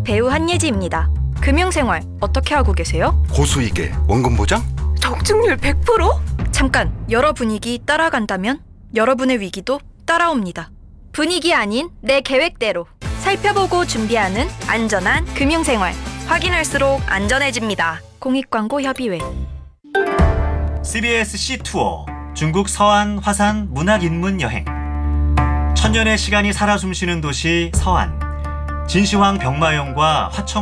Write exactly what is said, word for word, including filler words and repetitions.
배우 한예지입니다. 금융생활 어떻게 하고 계세요? 고수익에 원금 보장? 적중률 백 퍼센트? 잠깐, 여러 분위기 따라간다면 여러분의 위기도 따라옵니다. 분위기 아닌 내 계획대로 살펴보고 준비하는 안전한 금융생활. 확인할수록 안전해집니다. 공익광고협의회. 씨비에스 시투어 중국 서안 화산 문학 인문 여행. 천년의 시간이 살아 숨쉬는 도시 서안. 진시황 병마용과 화청